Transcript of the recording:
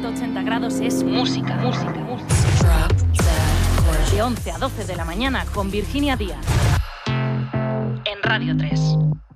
180 grados es música, música, música. De 11 a 12 de la mañana con Virginia Díaz. En Radio 3.